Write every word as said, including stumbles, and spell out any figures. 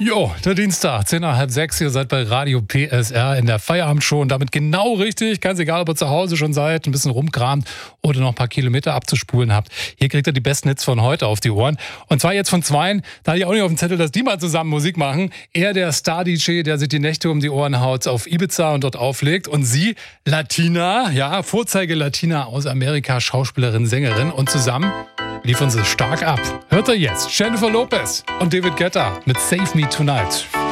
Jo, der Dienstag, zehn nach halb sechs, ihr seid bei Radio P S R in der Feierabendshow und damit genau richtig. Ganz egal, ob ihr zu Hause schon seid, ein bisschen rumkramt oder noch ein paar Kilometer abzuspulen habt. Hier kriegt ihr die besten Hits von heute auf die Ohren. Und zwar jetzt von zweien, da hatte ich auch nicht auf dem Zettel, dass die mal zusammen Musik machen. Er, der Star-D J, der sich die Nächte um die Ohren haut auf Ibiza und dort auflegt. Und sie, Latina, ja, Vorzeige-Latina aus Amerika, Schauspielerin, Sängerin. Und zusammen liefern sie stark ab. Hört ihr jetzt Jennifer Lopez und David Guetta mit Save Me Tonight.